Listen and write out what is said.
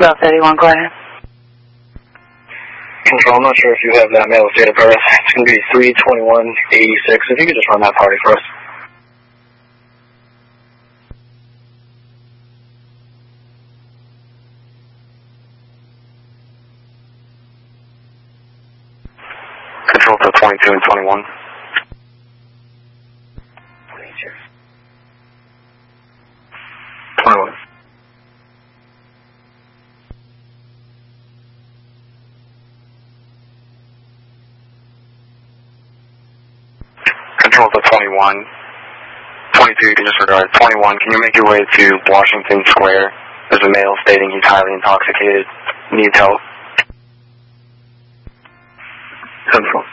Bell 31, go ahead. Control, I'm not sure if you have that male's date of birth. It's going to be 3/21/86. If you could just run that party for us. Control for 22 and 21. 22. 21. Control for 21. 22, you can disregard. 21, can you make your way to Washington Square? There's a male stating he's highly intoxicated. Needs help. Control.